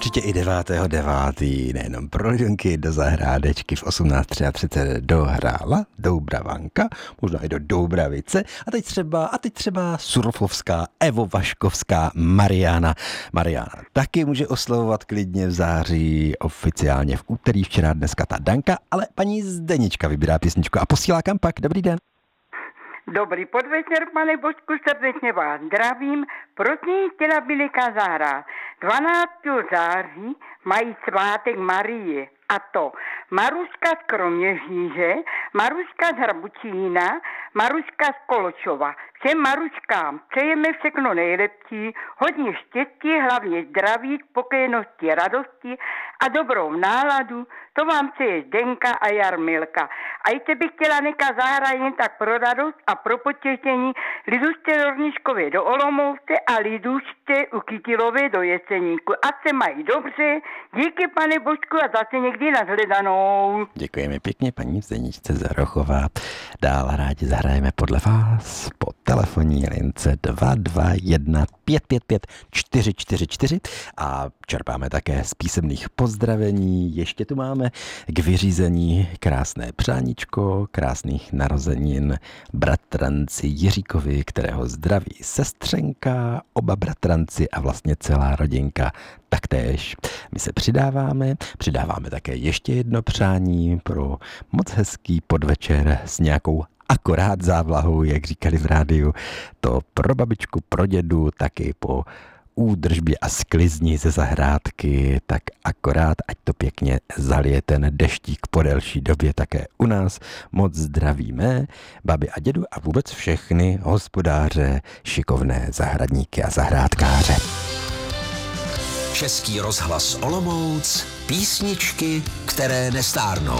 určitě i 9.9. nejenom pro lidonky do zahrádečky v 18:33 dohrála Doubravanka, možná i do Doubravice a teď třeba surfovská, Evo Vaškovská, Mariana. Mariana taky může oslavovat klidně v září, oficiálně v úterý, včera, dneska ta Danka, ale paní Zdenička vybírá písničku a posílá kam pak. Dobrý den. Dobrý podvečer, pane Božku, srdečně vás zdravím. Prosím, chtěla by zahrát. 12. září mají svátek Marie. A to Maruška z Kroměříže, Maruška z Hrabučína, Maruška z Koločova. Všem Maruškám přejeme všechno nejlepší, hodně štěstí, hlavně zdraví, spokojenosti, radosti a dobrou náladu. To vám přeje Zdenka a Jarmilka. A ještě bych chtěla nechat zahrát jen tak pro radost a pro potěšení Lidušce Dorniškové do Olomouce a Lidušce u Kytilové do Jeseníku. A se mají dobře. Díky, pane Božku, a zase někdy nashledanou. Děkujeme pěkně paní Zdeničce Zarochová. Dál rádi zahrajeme podle vás po telefonní lince 221 555 444 a čerpáme také z písemných pozdravení. Ještě tu máme k vyřízení krásné přáníčko, krásných narozenin bratranci Jiříkovi, kterého zdraví sestřenka, oba bratranci a vlastně celá rodinka taktéž. My se přidáváme také ještě jedno přání pro moc hezký podvečer s nějakou akorát závlahou, jak říkali v rádiu, to pro babičku, pro dědu, taky po údržbě a sklizni ze zahrádky, tak akorát, ať to pěkně zalije ten deštík po delší době také u nás. Moc zdravíme babi a dědu a vůbec všechny hospodáře, šikovné zahradníky a zahrádkáře. Český rozhlas Olomouc, písničky, které nestárnou.